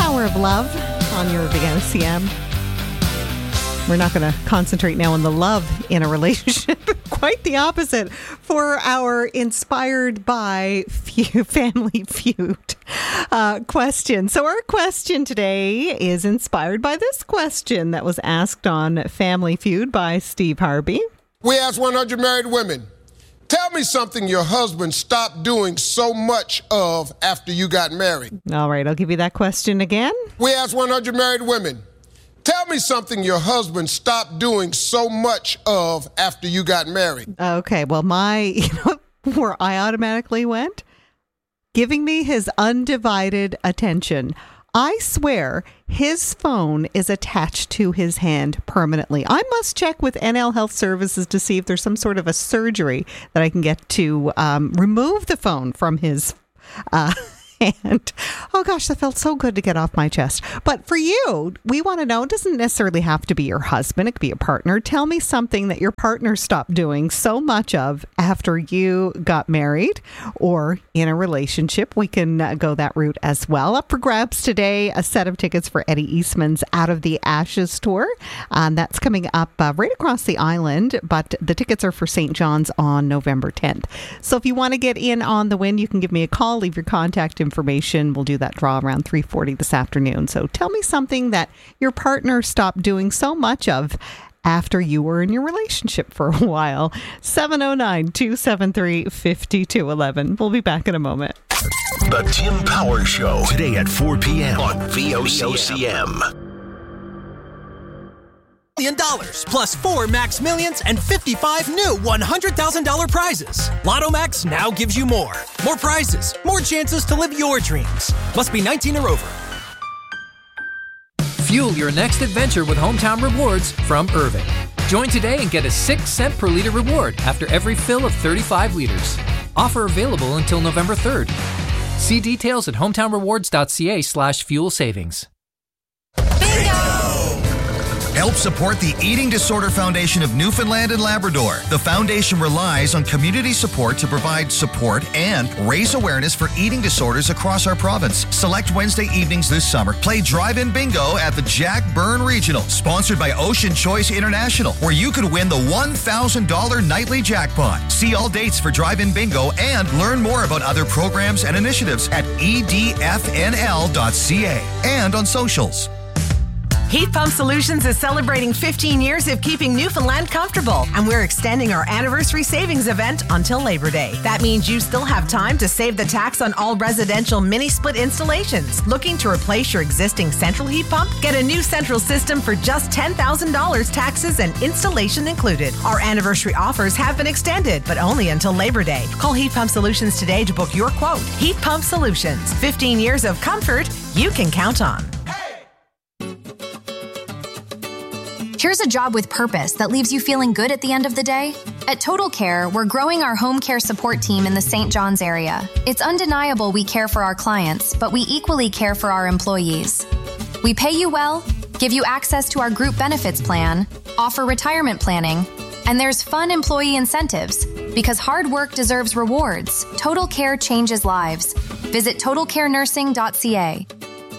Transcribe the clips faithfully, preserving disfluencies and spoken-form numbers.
Power of Love on your Big O C M. We're not going to concentrate now on the love in a relationship. Quite the opposite for our Inspired by Feud, Family Feud uh, question. So our question today is inspired by this question that was asked on Family Feud by Steve Harvey. We asked one hundred married women, tell me something your husband stopped doing so much of after you got married. All right, I'll give you that question again. We asked one hundred married women, tell me something your husband stopped doing so much of after you got married. Okay, well, my, you know, where I automatically went, giving me his undivided attention. I swear his phone is attached to his hand permanently. I must check with N L Health Services to see if there's some sort of a surgery that I can get to um, remove the phone from his uh And oh gosh, that felt so good to get off my chest. But for you, we want to know, it doesn't necessarily have to be your husband. It could be a partner. Tell me something that your partner stopped doing so much of after you got married or in a relationship. We can uh, go that route as well. Up for grabs today, a set of tickets for Eddie Eastman's Out of the Ashes tour. Um, that's coming up uh, right across the island, but the tickets are for Saint John's on November tenth. So if you want to get in on the win, you can give me a call, leave your contact information. We'll do that draw around three forty this afternoon. So tell me something that your partner stopped doing so much of after you were in your relationship for a while. seven oh nine, two seven three, five two one one. We'll be back in a moment. The Tim Power Show, today at four p.m. on V O C M. Million dollars plus four Max Millions and fifty-five new one hundred thousand dollars prizes. Lotto Max now gives you more. More prizes, more chances to live your dreams. Must be nineteen or over. Fuel your next adventure with Hometown Rewards from Irving. Join today and get a six cent per liter reward after every fill of thirty-five liters. Offer available until November third. See details at hometownrewards.ca slash fuel savings. Help support the Eating Disorder Foundation of Newfoundland and Labrador. The foundation relies on community support to provide support and raise awareness for eating disorders across our province. Select Wednesday evenings this summer. Play drive-in bingo at the Jack Byrne Regional, sponsored by Ocean Choice International, where you could win the one thousand dollars nightly jackpot. See all dates for drive-in bingo and learn more about other programs and initiatives at e d f n l dot c a and on socials. Heat Pump Solutions is celebrating fifteen years of keeping Newfoundland comfortable, and we're extending our anniversary savings event until Labor Day. That means you still have time to save the tax on all residential mini-split installations. Looking to replace your existing central heat pump? Get a new central system for just ten thousand dollars, taxes and installation included. Our anniversary offers have been extended, but only until Labor Day. Call Heat Pump Solutions today to book your quote. Heat Pump Solutions, fifteen years of comfort you can count on. Here's a job with purpose that leaves you feeling good at the end of the day. At Total Care, we're growing our home care support team in the Saint John's area. It's undeniable we care for our clients, but we equally care for our employees. We pay you well, give you access to our group benefits plan, offer retirement planning, and there's fun employee incentives. Because hard work deserves rewards, Total Care changes lives. Visit total care nursing dot c a.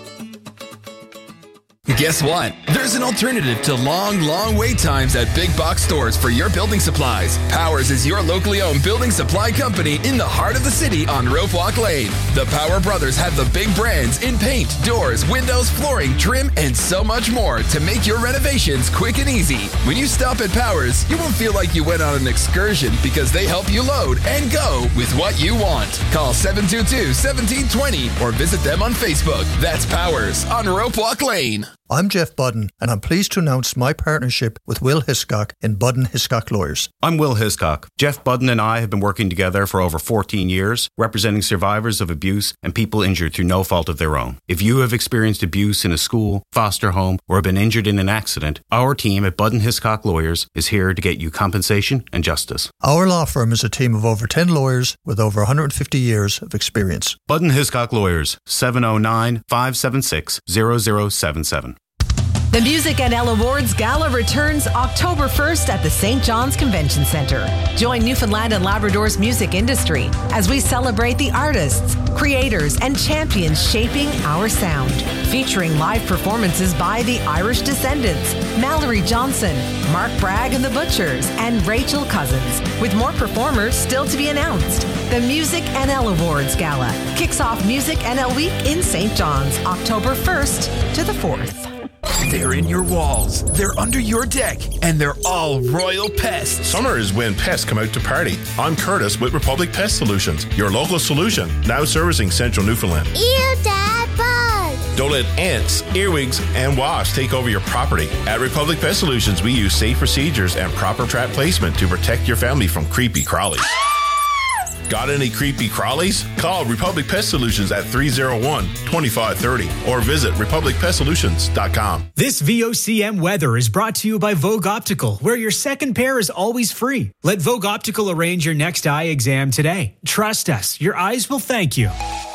Guess what? There's an alternative to long, long wait times at big box stores for your building supplies. Powers is your locally owned building supply company in the heart of the city on Rope Walk Lane. The Power Brothers have the big brands in paint, doors, windows, flooring, trim, and so much more to make your renovations quick and easy. When you stop at Powers, you won't feel like you went on an excursion because they help you load and go with what you want. Call seven two two, one seven two zero or visit them on Facebook. That's Powers on Rope Walk Lane. I'm Jeff Budden, and I'm pleased to announce my partnership with Will Hiscock in Budden Hiscock Lawyers. I'm Will Hiscock. Jeff Budden and I have been working together for over fourteen years, representing survivors of abuse and people injured through no fault of their own. If you have experienced abuse in a school, foster home, or have been injured in an accident, our team at Budden Hiscock Lawyers is here to get you compensation and justice. Our law firm is a team of over ten lawyers with over one hundred fifty years of experience. Budden Hiscock Lawyers, seven oh nine, five seven six, zero zero seven seven. The Music N L Awards Gala returns October first at the Saint John's Convention Centre. Join Newfoundland and Labrador's music industry as we celebrate the artists, creators, and champions shaping our sound. Featuring live performances by the Irish Descendants, Mallory Johnson, Mark Bragg and the Butchers, and Rachel Cousins, with more performers still to be announced. The Music N L Awards Gala kicks off Music N L Week in Saint John's, October first to the fourth. They're in your walls, they're under your deck, and they're all royal pests. Summer is when pests come out to party. I'm Curtis with Republic Pest Solutions, your local solution, now servicing central Newfoundland. Ew, Dad, bugs! Don't let ants, earwigs, and wasps take over your property. At Republic Pest Solutions, we use safe procedures and proper trap placement to protect your family from creepy crawlies. Got any creepy crawlies? Call Republic Pest Solutions at three oh one, two five three oh or visit republic pest solutions dot com. This V O C M weather is brought to you by Vogue Optical, where your second pair is always free. Let Vogue Optical arrange your next eye exam today. Trust us, your eyes will thank you.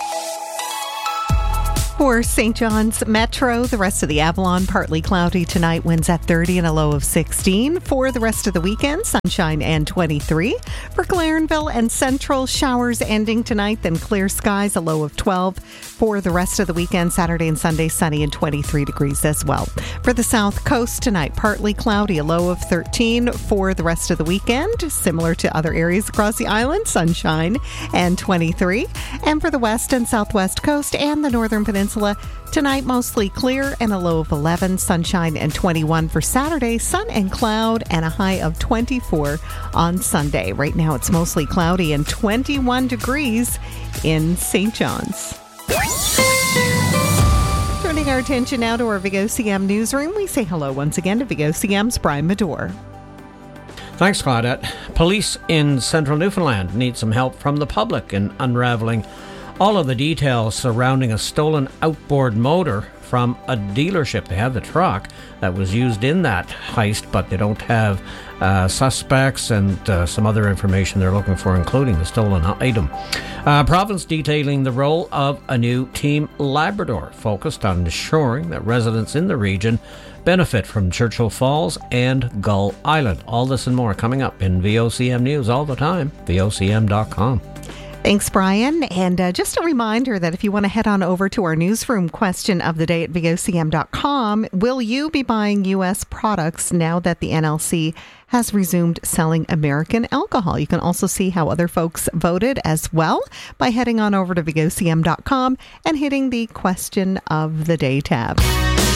For Saint John's Metro, the rest of the Avalon, partly cloudy tonight, winds at thirty and a low of sixteen. For the rest of the weekend, sunshine and twenty-three. For Clarenville and Central, showers ending tonight, then clear skies, a low of twelve. For the rest of the weekend, Saturday and Sunday, sunny and twenty-three degrees as well. For the South Coast tonight, partly cloudy, a low of thirteen. For the rest of the weekend, similar to other areas across the island, sunshine and twenty-three. And for the West and Southwest Coast and the Northern Peninsula, tonight mostly clear and a low of eleven, sunshine and twenty-one for Saturday, sun and cloud and a high of twenty-four on Sunday. Right now it's mostly cloudy and twenty-one degrees in Saint John's. Turning our attention now to our V O C M newsroom, we say hello once again to V O C M's Brian Medore. Thanks, Claudette. Police in central Newfoundland need some help from the public in unraveling all of the details surrounding a stolen outboard motor from a dealership. They have the truck that was used in that heist, but they don't have uh, suspects and uh, some other information they're looking for, including the stolen item. Uh, province detailing the role of a new Team Labrador, focused on ensuring that residents in the region benefit from Churchill Falls and Gull Island. All this and more coming up in V O C M News all the time, V O C M dot com. Thanks, Brian. And uh, just a reminder that if you want to head on over to our newsroom question of the day at V O C M dot com, will you be buying U S products now that the N L C has resumed selling American alcohol? You can also see how other folks voted as well by heading on over to V O C M dot com and hitting the question of the day tab.